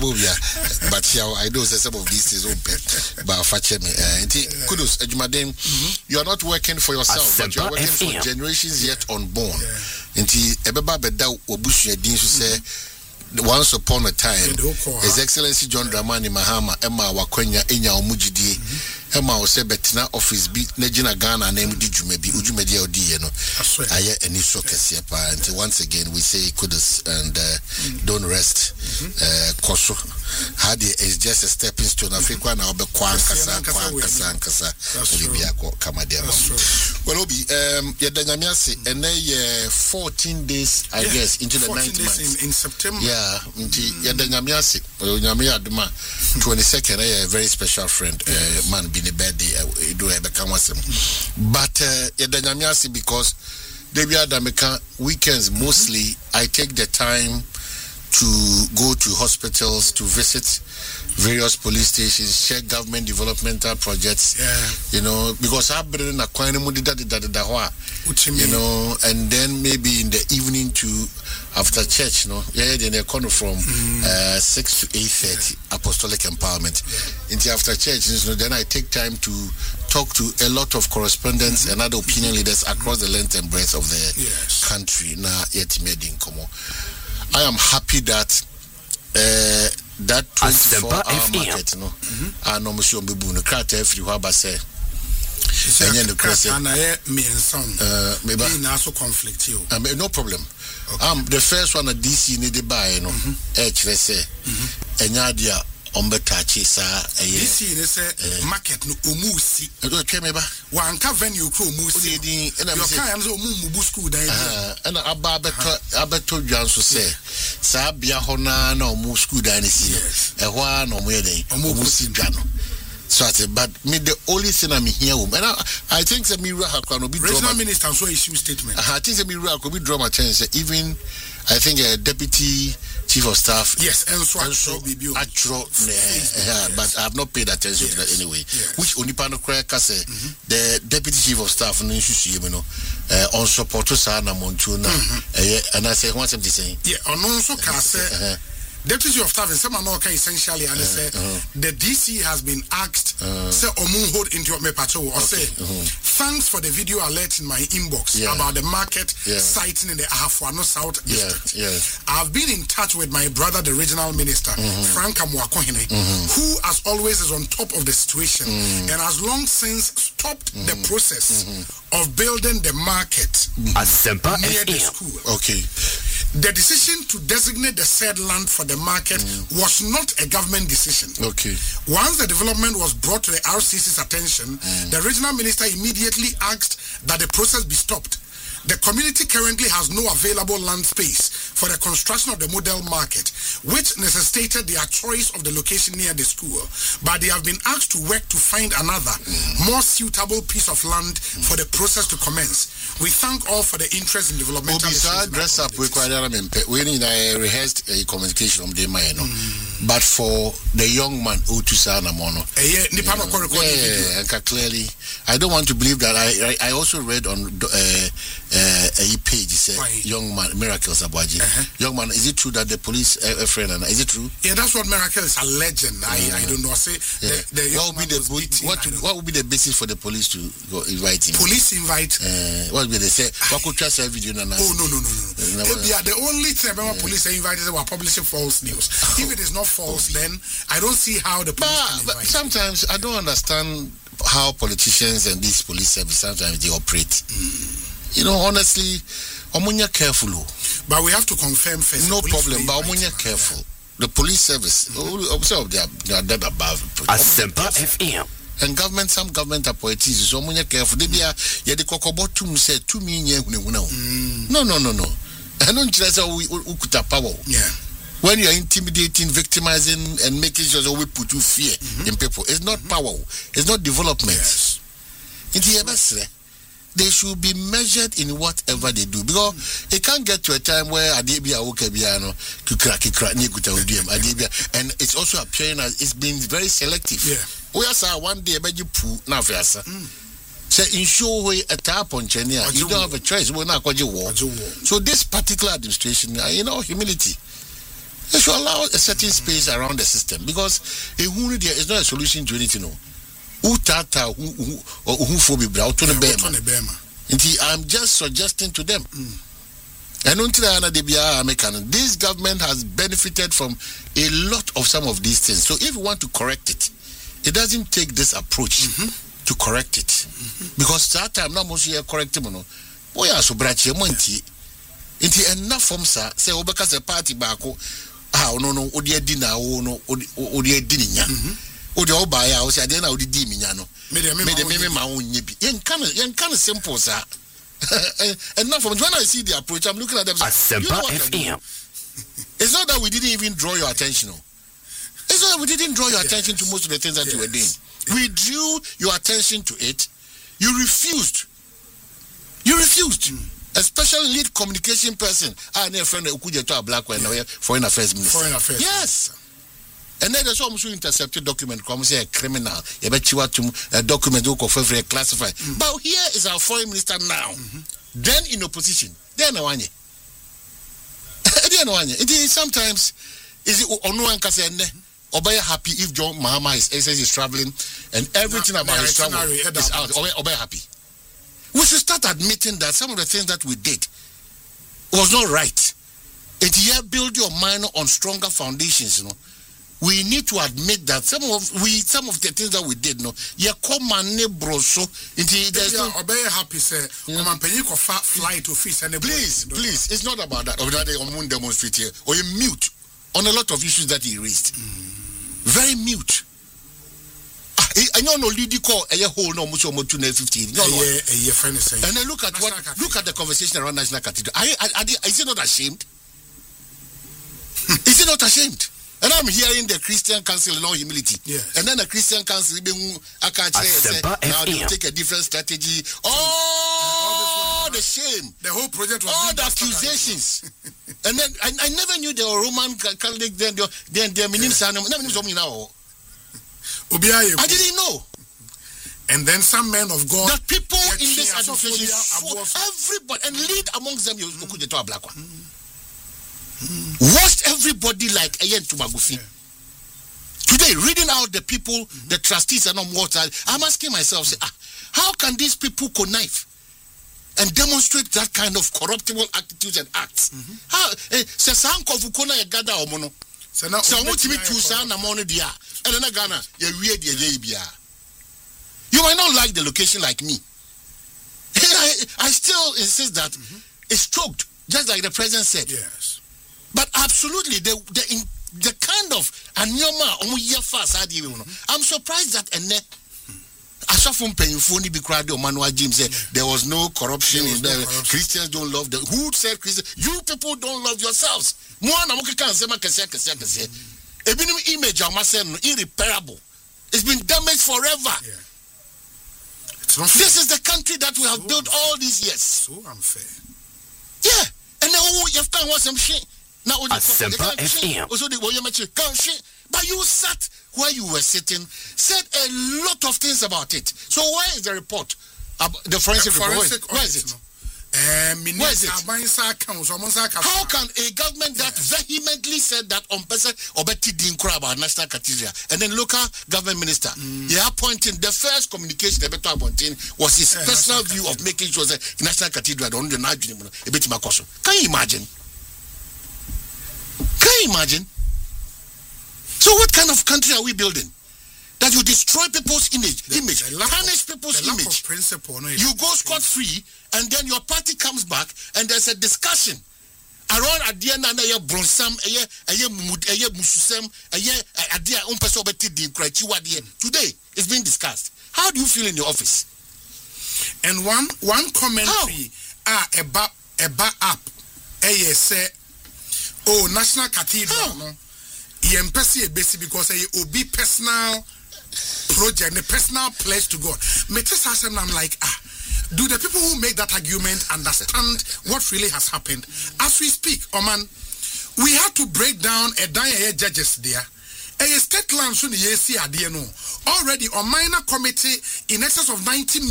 but yeah, I know some of these things open. But kudos, Ejumaden, you are not working for yourself, but you are working for generations yet unborn. Inti ebeba beda obusu edin so say once upon a time, His Excellency John Dramani Mahama, Emma Wakwenya, Enya Omujidi, Emma Osebetina office be Nejina Ghana, name Dijumebi, Ujumedi Odieno. Aye, and it's and once again, we say kudos and don't rest. Koso Hadi is just a stepping stone. Africa now be Kasa. Well, Obi, Yadanyamiasi, and 14 days, I guess, into the 9th month. In September. Yeah, Yadanyamiasi, Yamiaduma, 22nd, a very special friend, man, been a bad day, do a become. But Yadanyamiasi, because they be Adameka weekends mostly, I take the time to go to hospitals, to visit various police stations, check government developmental projects, you know, because I've been in a you know, and then maybe in the evening to after church, you know, then they come from 6 to 8:30 apostolic empowerment. Until after church, you know, then I take time to talk to a lot of correspondents and other opinion leaders across the length and breadth of the country. Now, yet made in Como. I am happy that that 24-hour market, no, I know Monsieur Bibu, the crater, if you have a say. And then the crater, me and son, maybe also conflict you. No problem. The first one at DC needed by, no, HVC, and Yadia. Ombetachi sa this is a market no umusi one ka venue ko umusi your kind so mumu school dan and ababeto dwanso say sa bia hona na omu school dan si e ho na omu yeden umusi dwano. So I said, but me the only thing I'm here and I think the mirror can be Regional Minister so issue statement. I think the mirror could be draw my attention. Even I think a deputy chief of staff. Yes, and so but I have not paid attention to that anyway. Which only pan of say the deputy chief of staff no issue you know on support to Sana Montuna and I say what's him saying? Yeah, on also can say Deputy of Staff and some essentially and say the DC has been asked say omun hold into me patrol or say thanks for the video alert in my inbox about the market siting in the Ahafuano South district. I've been in touch with my brother, the regional minister, Frank Amwakohene, who as always is on top of the situation and has long since stopped the process of building the market near the school. Okay. The decision to designate the said land for the market was not a government decision. Okay. Once the development was brought to the RCC's attention, the regional minister immediately asked that the process be stopped. The community currently has no available land space for the construction of the model market, which necessitated their choice of the location near the school. But they have been asked to work to find another, more suitable piece of land for the process to commence. We thank all for the interest in developmental dress up we need a rehearsed communication on the man. But for the young man who to Sana Mono, clearly, I don't want to believe that. I also read on a page say young man miracles Abaji. Young man, is it true that the police friend and is it true? Yeah, that's what miracle is a legend. I don't know. Say what would be the basis for the police to go invite him? Police invite. What would they say? What could trust every video? Oh no. The only thing about police invited were publishing false news. If it is not false, then I don't see how the police but sometimes I don't understand how politicians and these police service sometimes they operate. You know, honestly, omunya careful. But we have to confirm first. No problem, but omunya careful. The police service, observe they are dead above. Asempa FM. And some government appointees, so omunya careful. They be a the kokobotum said 2 million. No. I don't just ukuta power. Yeah. When you are intimidating, victimizing, and making sure that we put you fear in people, it's not power, it's not development. Yes. They should be measured in whatever they do, because it can't get to a time where Adebia Okebiano, and it's also appearing as it's been very selective. Yeah. We are one day about you poo now for us. Say in show way a tap on Chenia, you don't have a choice. We're not going to war. So this particular administration, humility. They should allow a certain space around the system because there is not a solution to anything. I'm just suggesting to them. This government has benefited from a lot of some of these things. So if you want to correct it, it doesn't take this approach to correct it. Because that time now most you correct it. Boy, I so brachi monti. Inti enough from sir say obeka se party bako. No odi dinner odi dininya. Odi oba ya o say dey na odi di minya no. Me ma wonye bi. Yen kan simple sir. Enough from when I see the approach, I'm looking at them saying, it's not that we didn't even draw your attention. It's not that we didn't draw your attention to most of the things that you were doing. We drew your attention to it. You refused. Especially lead communication person. I have a friend who could to a black one, foreign affairs minister. Yes. And then there's almost intercepted document, come say a criminal, a document who very classified. But here is our foreign minister now. Then in opposition. Then no one. It is sometimes is it on one can say Obey happy if John Mahama is traveling and everything about his travel is out. Obey happy. We should start admitting that some of the things that we did was not right. And here build your mind on stronger foundations, We need to admit that some of the things that we did, come and broso into there's no obey happy say flight office and please, it's not about that. Or that they demonstrate here or you mute on a lot of issues that he raised. Very mute. I know no lead call a whole no much more 215. And then look at the conversation around National Cathedral. Is he not ashamed? Is he not ashamed? And I'm hearing the Christian Council in all humility. Yes. And then the Christian Council now they take a different strategy. Oh, the shame. The whole project was all the accusations. And then I never knew they were Roman Catholic then their meanings now. I didn't know. And then some men of God that people in this administration everybody and lead amongst them you could a black one. Washed everybody like Ayen Tumagufi. Today, reading out the people, the trustees and water, I'm asking myself, how can these people connive and demonstrate that kind of corruptible attitudes and acts? How? You might not like the location like me. I still insist that it's choked, just like the president said. Yes. But absolutely, the kind of I'm surprised that there was no corruption in there. Christians don't love them. Who said Christians? You people don't love yourselves. Irreparable. It's been damaged forever. Yeah. This is the country that we have built all these years. So unfair. Yeah. And then you've come some shit. Now, but you sat where you were sitting, said a lot of things about it. So where is the report? The forensic report? Where is it? Where is it? How can a government that vehemently said that on person Obeti didn't cry about National Cathedral and then local government minister, appointing the first communication was his personal view of making sure that National Cathedral don't Can you imagine? Can you imagine? So what kind of country are we building? That you destroy people's image, tarnish people's image. You go scot-free, and then your party comes back, and there's a discussion around today it's being discussed. How do you feel in your office? And one commentary about app say National Cathedral no because it be personal project, a personal pledge to God. I'm like, do the people who make that argument understand what really has happened? As we speak, Oman, we had to break down a dying judges there. A state land already on minor committee in excess of 90 million.